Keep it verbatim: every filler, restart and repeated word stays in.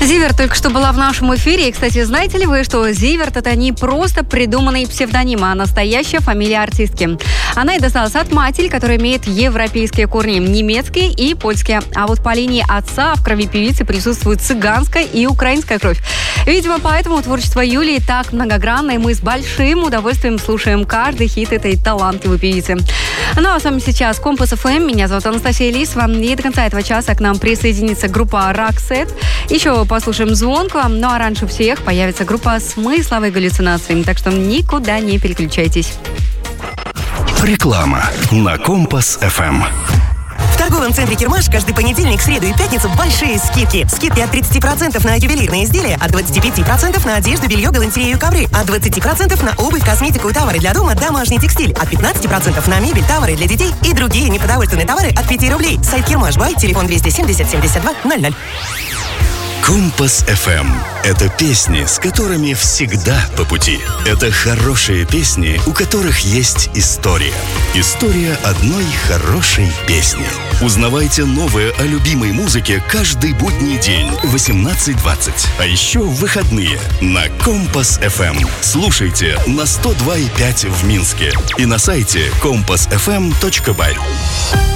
Зиверт только что была в нашем эфире. И, кстати, знаете ли вы, что Зиверт — это не просто придуманный псевдоним, а настоящая фамилия артистки. Она и досталась от матери, которая имеет европейские корни, немецкие и польские. А вот по линии отца в крови певицы присутствует цыганская и украинская кровь. Видимо, поэтому творчество Юлии так многогранно, и мы с большим удовольствием слушаем каждый хит этой талантливой певицы. Ну а с вами сейчас Компас эф эм. Меня зовут Анастасия Лисова. И до конца этого часа к нам присоединится группа Roxette. Еще послушаем звонку. Ну а раньше всех появится группа «Смысловые галлюцинации». Так что никуда не переключайтесь. Реклама на Компас эф эм. В торговом центре «Кирмаш» каждый понедельник, среду и пятницу большие скидки. Скидки от тридцати процентов на ювелирные изделия, от двадцати пяти процентов на одежду, белье, галантерею и ковры, от двадцати процентов на обувь, косметику и товары для дома, домашний текстиль, от пятнадцати процентов на мебель, товары для детей и другие непродовольственные товары от пяти рублей. Сайт «Кирмаш Бай», телефон двести семьдесят семьдесят два ноль ноль. Компас эф эм – это песни, с которыми всегда по пути. Это хорошие песни, у которых есть история. История одной хорошей песни. Узнавайте новое о любимой музыке каждый будний день в восемнадцать двадцать. А еще в выходные на Компас эф эм. Слушайте на сто два и пять в Минске и на сайте компас эф эм точка бай.